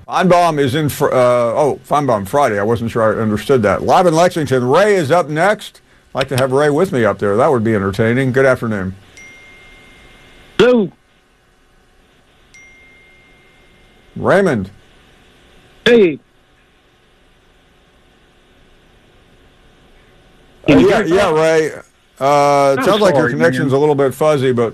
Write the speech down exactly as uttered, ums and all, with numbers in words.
Feinbaum is in, fr- uh, oh, Feinbaum Friday. I wasn't sure I understood that. Live in Lexington, Ray is up next. I'd like to have Ray with me up there. That would be entertaining. Good afternoon. Hello. Raymond. Hey. Uh, yeah, yeah, Ray. Uh, it I'm sounds like your sorry, connection's man. a little bit fuzzy, but